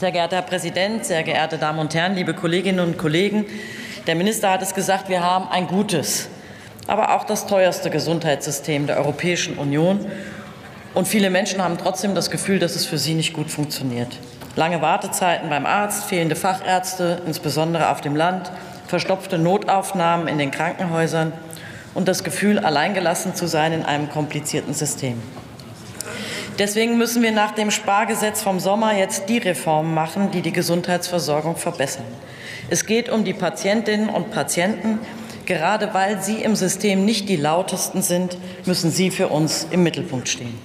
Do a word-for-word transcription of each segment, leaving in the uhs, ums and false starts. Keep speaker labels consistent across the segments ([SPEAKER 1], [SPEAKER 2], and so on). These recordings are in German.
[SPEAKER 1] Sehr geehrter Herr Präsident, sehr geehrte Damen und Herren, liebe Kolleginnen und Kollegen! Der Minister hat es gesagt, wir haben ein gutes, aber auch das teuerste Gesundheitssystem der Europäischen Union. Und viele Menschen haben trotzdem das Gefühl, dass es für sie nicht gut funktioniert. Lange Wartezeiten beim Arzt, fehlende Fachärzte, insbesondere auf dem Land, verstopfte Notaufnahmen in den Krankenhäusern und das Gefühl, alleingelassen zu sein in einem komplizierten System. Deswegen müssen wir nach dem Spargesetz vom Sommer jetzt die Reformen machen, die die Gesundheitsversorgung verbessern. Es geht um die Patientinnen und Patienten. Gerade weil sie im System nicht die lautesten sind, müssen sie für uns im Mittelpunkt stehen.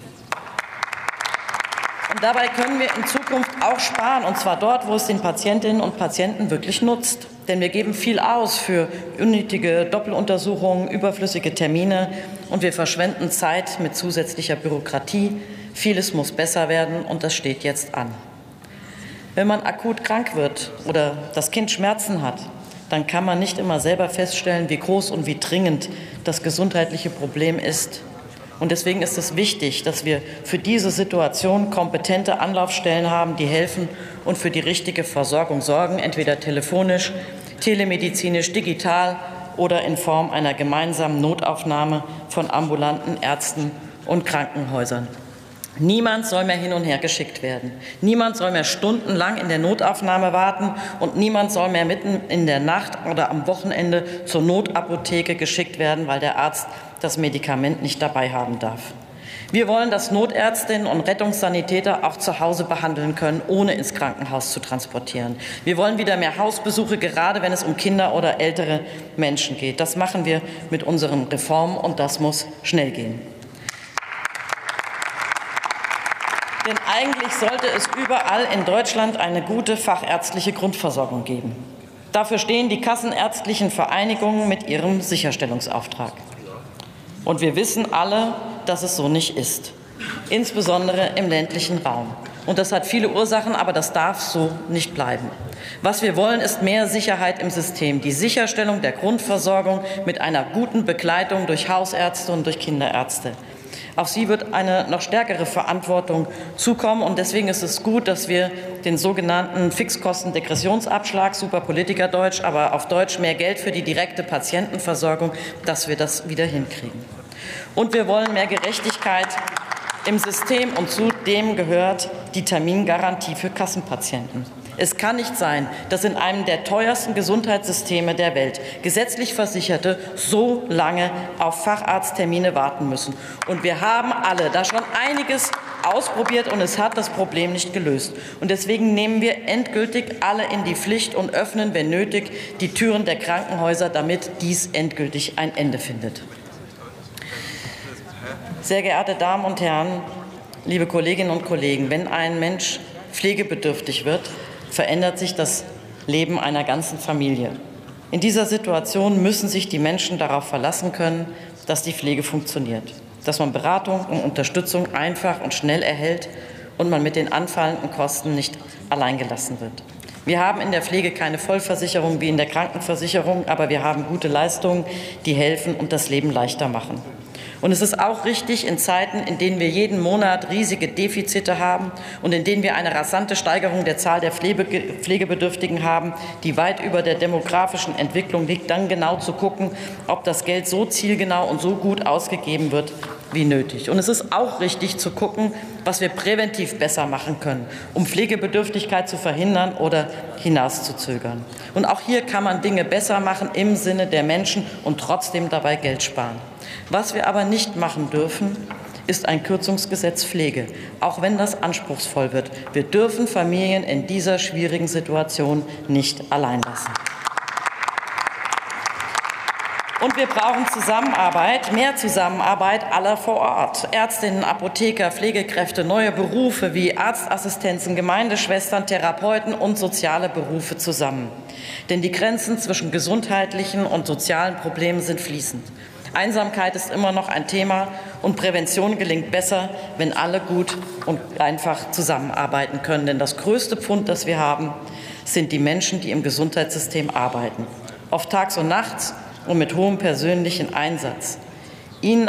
[SPEAKER 1] Und dabei können wir in Zukunft auch sparen, und zwar dort, wo es den Patientinnen und Patienten wirklich nutzt. Denn wir geben viel aus für unnötige Doppeluntersuchungen, überflüssige Termine, und wir verschwenden Zeit mit zusätzlicher Bürokratie. Vieles muss besser werden, und das steht jetzt an. Wenn man akut krank wird oder das Kind Schmerzen hat, dann kann man nicht immer selber feststellen, wie groß und wie dringend das gesundheitliche Problem ist. Und deswegen ist es wichtig, dass wir für diese Situation kompetente Anlaufstellen haben, die helfen und für die richtige Versorgung sorgen, entweder telefonisch, telemedizinisch, digital oder in Form einer gemeinsamen Notaufnahme von ambulanten Ärzten und Krankenhäusern. Niemand soll mehr hin und her geschickt werden. Niemand soll mehr stundenlang in der Notaufnahme warten, und niemand soll mehr mitten in der Nacht oder am Wochenende zur Notapotheke geschickt werden, weil der Arzt das Medikament nicht dabei haben darf. Wir wollen, dass Notärztinnen und Rettungssanitäter auch zu Hause behandeln können, ohne ins Krankenhaus zu transportieren. Wir wollen wieder mehr Hausbesuche, gerade wenn es um Kinder oder ältere Menschen geht. Das machen wir mit unseren Reformen, und das muss schnell gehen. Denn eigentlich sollte es überall in Deutschland eine gute fachärztliche Grundversorgung geben. Dafür stehen die kassenärztlichen Vereinigungen mit ihrem Sicherstellungsauftrag. Und wir wissen alle, dass es so nicht ist, insbesondere im ländlichen Raum. Und das hat viele Ursachen, aber das darf so nicht bleiben. Was wir wollen, ist mehr Sicherheit im System, die Sicherstellung der Grundversorgung mit einer guten Begleitung durch Hausärzte und durch Kinderärzte. Auf sie wird eine noch stärkere Verantwortung zukommen, und deswegen ist es gut, dass wir den sogenannten Fixkostendegressionsabschlag, super Politikerdeutsch, aber auf Deutsch mehr Geld für die direkte Patientenversorgung, dass wir das wieder hinkriegen. Und wir wollen mehr Gerechtigkeit im System, und zu dem gehört die Termingarantie für Kassenpatienten. Es kann nicht sein, dass in einem der teuersten Gesundheitssysteme der Welt gesetzlich Versicherte so lange auf Facharzttermine warten müssen. Und wir haben alle da schon einiges ausprobiert, und es hat das Problem nicht gelöst. Und deswegen nehmen wir endgültig alle in die Pflicht und öffnen, wenn nötig, die Türen der Krankenhäuser, damit dies endgültig ein Ende findet. Sehr geehrte Damen und Herren, liebe Kolleginnen und Kollegen, wenn ein Mensch pflegebedürftig wird, verändert sich das Leben einer ganzen Familie. In dieser Situation müssen sich die Menschen darauf verlassen können, dass die Pflege funktioniert, dass man Beratung und Unterstützung einfach und schnell erhält und man mit den anfallenden Kosten nicht alleingelassen wird. Wir haben in der Pflege keine Vollversicherung wie in der Krankenversicherung, aber wir haben gute Leistungen, die helfen und das Leben leichter machen. Und es ist auch richtig, in Zeiten, in denen wir jeden Monat riesige Defizite haben und in denen wir eine rasante Steigerung der Zahl der Pflegebedürftigen haben, die weit über der demografischen Entwicklung liegt, dann genau zu gucken, ob das Geld so zielgenau und so gut ausgegeben wird wie nötig. Und es ist auch richtig zu gucken, was wir präventiv besser machen können, um Pflegebedürftigkeit zu verhindern oder hinauszuzögern. Und auch hier kann man Dinge besser machen im Sinne der Menschen und trotzdem dabei Geld sparen. Was wir aber nicht machen dürfen, ist ein Kürzungsgesetz Pflege, auch wenn das anspruchsvoll wird. Wir dürfen Familien in dieser schwierigen Situation nicht allein lassen. Und wir brauchen Zusammenarbeit, mehr Zusammenarbeit aller vor Ort. Ärztinnen, Apotheker, Pflegekräfte, neue Berufe wie Arztassistenzen, Gemeindeschwestern, Therapeuten und soziale Berufe zusammen. Denn die Grenzen zwischen gesundheitlichen und sozialen Problemen sind fließend. Einsamkeit ist immer noch ein Thema, und Prävention gelingt besser, wenn alle gut und einfach zusammenarbeiten können. Denn das größte Pfund, das wir haben, sind die Menschen, die im Gesundheitssystem arbeiten. Oft tags und nachts und mit hohem persönlichen Einsatz. Ihnen